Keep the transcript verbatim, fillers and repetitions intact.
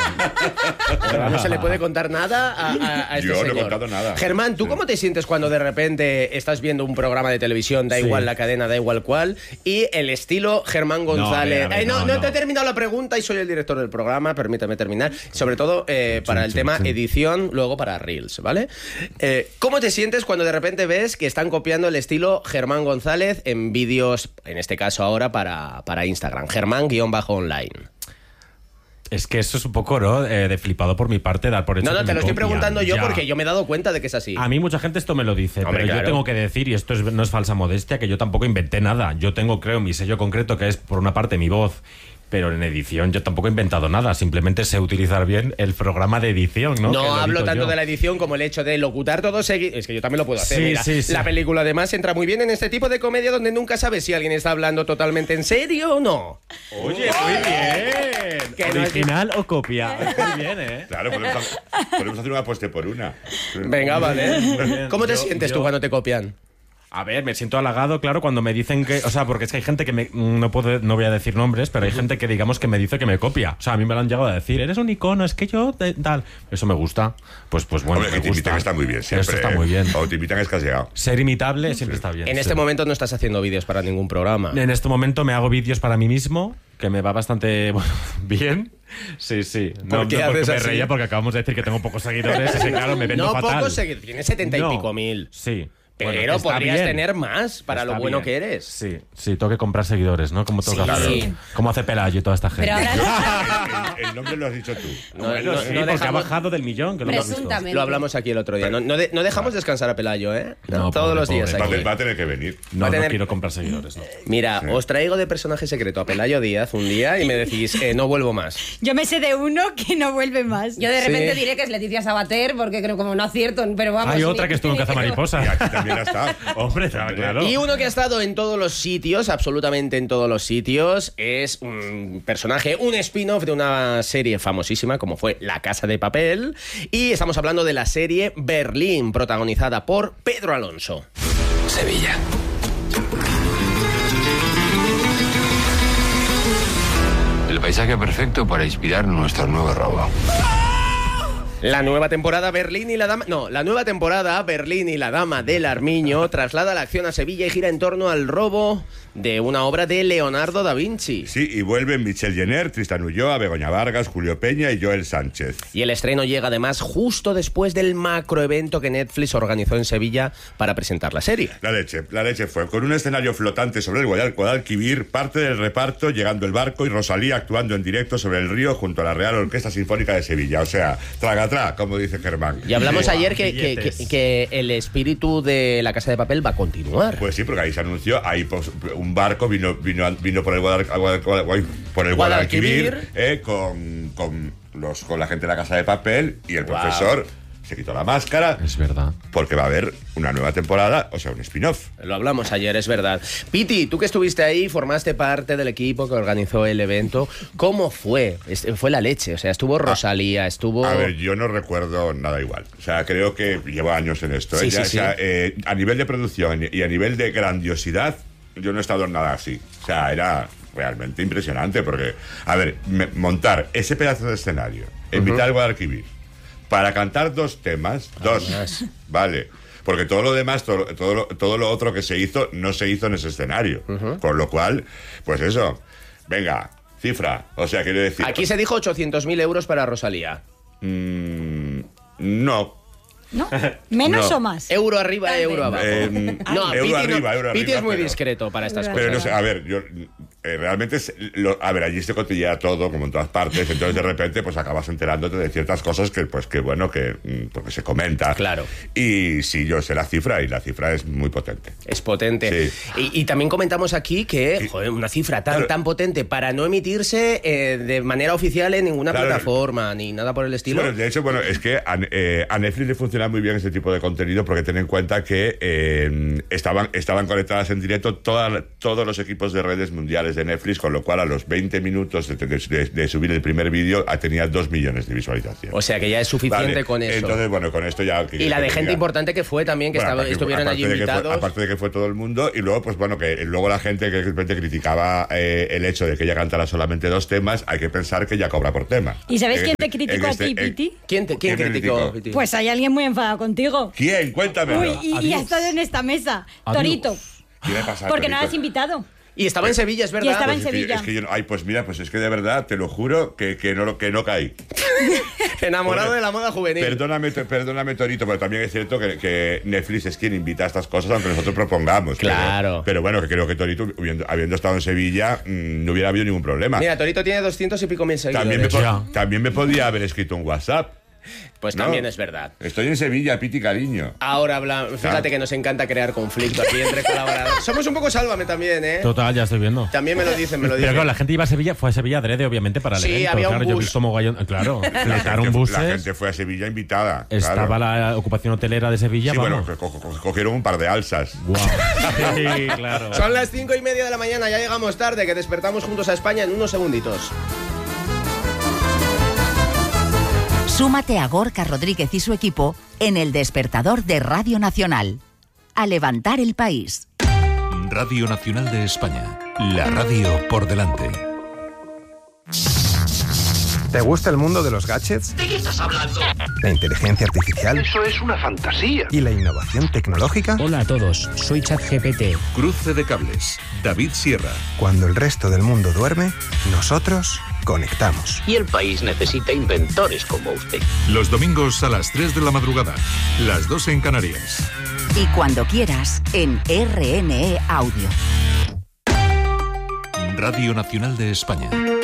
No se le puede contar nada a, a, a este Yo señor. no he contado nada. Germán, ¿tú Sí. cómo te sientes cuando de repente estás viendo un programa de televisión, da Sí. igual la cadena, da igual cuál, y el estilo Germán González? a ver, a ver, Ay, no, no, no, no. te he terminado la pregunta y soy el director del programa, permítame terminar. Sobre todo eh, para el chum, tema chum. edición, luego para Reels, ¿vale? Eh, ¿Cómo te sientes cuando de repente ves que están copiando el estilo Germán González en vídeos, en este caso ahora para, para Instagram? Germán-online. Es que eso es un poco, ¿no? Eh, de flipado por mi parte dar por hecho No, no, que te me lo estoy copian. preguntando yo Ya. porque yo me he dado cuenta de que es así. A mí mucha gente esto me lo dice, Hombre, pero claro. yo tengo que decir, y esto es- no es falsa modestia, que yo tampoco inventé nada. Yo tengo, creo, mi sello concreto, que es por una parte mi voz, pero en edición yo tampoco he inventado nada. Simplemente sé utilizar bien el programa de edición, ¿no? No Que lo hablo edito tanto yo. de la edición como el hecho de locutar todo seguido. Es que yo también lo puedo hacer. Sí, mira. sí, sí. La película además entra muy bien en este tipo de comedia donde nunca sabes si alguien está hablando totalmente en serio o no. Oye, muy bien. Que no es- ¿Original o copia? Muy bien, ¿eh? Claro, podemos, ha- podemos hacer una apuesta por una. Venga, vale. ¿Cómo te Yo- sientes yo- tú cuando te copian? A ver, me siento halagado, claro, cuando me dicen que... O sea, porque es que hay gente que me... No puedo, no voy a decir nombres, pero hay gente que, digamos, que me dice que me copia. O sea, a mí me lo han llegado a decir. Eres un icono, es que yo... te- tal. Eso me gusta. Pues, pues bueno, Hombre, me que te gusta. invitan está muy bien siempre. Eso está ¿eh? muy bien. O te invitan es que has llegado. Ser imitable siempre está bien. En sí. este momento no estás haciendo vídeos para ningún programa. En este momento me hago vídeos para mí mismo, que me va bastante bueno, bien. Sí, sí. No, ¿Por qué no porque haces me así? reía porque acabamos de decir que tengo pocos seguidores. Y sí, claro, me vendo No, fatal. pocos seguidores. Tienes setenta y No, pico mil. Sí. Pero Bueno, está podrías bien. tener más para Está lo bueno bien. que eres. Sí, sí, tengo que comprar seguidores, ¿no? Como tengo Sí. que hacer. Claro. Como hace Pelayo y toda esta gente. Pero ahora El, el nombre lo has dicho tú. No, Bueno, no- sí, no porque ha dejamos- bajado del millón, que lo hemos visto. presuntamente. Lo hablamos aquí el otro día. No, no de- no dejamos descansar a Pelayo, ¿eh? No, No, todos pobre, los días pobre, Va a, aquí. tener- va a tener que venir. No, Va a no tener- quiero comprar seguidores, no. Mira, os traigo de personaje secreto a Pelayo Díaz un día y me decís, eh, no vuelvo más. Yo me sé de uno que no vuelve más. Yo de repente Sí. diré que es Leticia Sabater, porque creo como no acierto, pero vamos. Hay otra ni- que estuvo en ni- Y Cazamariposa. aquí también ha estado. Hombre, claro. Y uno que ha estado en todos los sitios, absolutamente en todos los sitios, es un personaje, un spin-off de una serie famosísima como fue La Casa de Papel. Y estamos hablando de la serie Berlín, protagonizada por Pedro Alonso. Sevilla. El paisaje perfecto para inspirar nuestro nuevo robo. La nueva temporada Berlín y la Dama... No, la nueva temporada Berlín y la Dama del Armiño traslada la acción a Sevilla y gira en torno al robo de una obra de Leonardo da Vinci. Sí, y vuelven Michelle Jenner, Tristan Ulloa, Begoña Vargas, Julio Peña y Joel Sánchez. Y el estreno llega además justo después del macroevento que Netflix organizó en Sevilla para presentar la serie. La leche, la leche fue con un escenario flotante sobre el Guadal- Guadalquivir, parte del reparto llegando el barco y Rosalía actuando en directo sobre el río junto a la Real Orquesta Sinfónica de Sevilla. O sea, traga-tra, como dice Germán. Y hablamos Buah, ayer que, que- billetes. que- que el espíritu de La Casa de Papel va a continuar. Pues sí, porque ahí se anunció, ahí pues, un barco vino, vino, vino por el, Guadal- Guadal- Guadal- por el Guadalquivir. Guadalquivir eh, con, con, los, con la gente de la Casa de Papel y el Wow. profesor se quitó la máscara Es verdad. porque va a haber una nueva temporada, o sea, un spin-off. Lo hablamos ayer, es verdad. Piti, tú que estuviste ahí, formaste parte del equipo que organizó el evento. ¿Cómo fue? Es- Fue la leche. O sea, estuvo Rosalía, estuvo... A ver, yo no recuerdo nada igual. O sea, creo que llevo años en esto. ¿eh? Sí, Ya, sí, o sea, sí. eh, a nivel de producción y a nivel de grandiosidad, yo no he estado en nada así. O sea, era realmente impresionante porque, a ver, me- montar ese pedazo de escenario en mitad del Guadalquivir para cantar dos temas, dos, Además. vale. Porque todo lo demás, todo, todo, lo, todo lo otro que se hizo, no se hizo en ese escenario. Con lo cual, pues eso, venga, cifra. O sea, quiero decir... Aquí se dijo ochocientos mil euros para Rosalía. Mm, no. ¿No? ¿Menos No. o más? Euro arriba, euro abajo. Eh, no, euro Piti, no- arriba, euro Piti arriba, es muy pero- discreto para estas Pero Pero cosas. no sé, a ver, yo eh, realmente, es lo- a ver, allí se cotillea todo, como en todas partes, entonces de repente pues acabas enterándote de ciertas cosas que, pues, que bueno, que mm, porque se comenta. Claro. Y sí, yo sé la cifra, y la cifra es muy potente. Es potente. Sí. Y, y también comentamos aquí que, joder, una cifra tan, Claro. tan potente para no emitirse eh, de manera oficial en ninguna Claro. plataforma ni nada por el estilo. Bueno, de hecho, bueno, es que a, eh, a Netflix le funciona muy bien ese tipo de contenido porque ten en cuenta que eh, estaban, estaban conectadas en directo toda- todos los equipos de redes mundiales de Netflix, con lo cual a los veinte minutos de, de, de, de subir el primer vídeo tenía dos millones de visualizaciones. O sea que ya es suficiente Vale, con eso. Entonces, bueno, con esto ya... Que, y la que de gente diga. importante que fue también, que Bueno, estaba, aparte- estuvieron allí aparte de que fue- invitados. aparte de que fue todo el mundo, y luego, pues bueno, que luego la gente que de repente criticaba eh, el hecho de que ella cantara solamente dos temas, hay que pensar que ella cobra por tema. ¿Y sabes En quién este- te criticó en a este- ti, en- Piti? ¿Quién, te, quién ¿Quién me criticó? criticó? Piti? Pues hay alguien muy enfadado contigo. ¿Quién? Cuéntame. Uy, y, y ha Adiós. estado en esta mesa. Adiós. Torito. ¿Qué le pasa a Porque no lo Torito? has invitado. Y estaba en Sevilla, es verdad. Y estaba en Pues es que- Sevilla. Es que yo no- ay, pues mira, pues es que de verdad, te lo juro, que, que, no, que no caí. Enamorado Joder. de la moda juvenil. Perdóname, to- perdóname, Torito, pero también es cierto que, que Netflix es quien invita a estas cosas, aunque nosotros propongamos. Pero- Claro. Pero, bueno, que creo que Torito, habiendo, habiendo estado en Sevilla, mmm, no hubiera habido ningún problema. Mira, Torito tiene doscientos y pico mil seguidores. también, me po- Ya. también me podía haber escrito un WhatsApp. Pues ¿no? también es verdad. Estoy en Sevilla, Piti, cariño. Ahora habla, fíjate Claro. que nos encanta crear conflicto aquí entre colaboradores. Somos un poco Sálvame también, ¿eh? Total, ya estoy viendo. También me lo dicen, me lo Pero dicen. claro, la gente iba a Sevilla, fue a Sevilla adrede, obviamente, para el Sí, evento. había un claro, yo he bus. visto mogollón. Claro, La fletaron gente, buses. la gente fue a Sevilla invitada. Estaba claro. la ocupación hotelera de Sevilla, Sí, vamos. bueno, co- co- cogieron un par de alzas. Guau. Sí, claro. Son las cinco y media de la mañana, ya llegamos tarde, que despertamos juntos a España en unos segunditos. Súmate a Gorka Rodríguez y su equipo en El Despertador de Radio Nacional. A levantar el país. Radio Nacional de España. La radio por delante. ¿Te gusta el mundo de los gadgets? ¿De qué estás hablando? ¿La inteligencia artificial? Eso es una fantasía. ¿Y la innovación tecnológica? Hola a todos, soy ChatGPT. Cruce de cables. David Sierra. Cuando el resto del mundo duerme, nosotros conectamos. Y el país necesita inventores como usted. Los domingos a las tres de la madrugada. Las dos en Canarias. Y cuando quieras, en R N E Audio. Radio Nacional de España.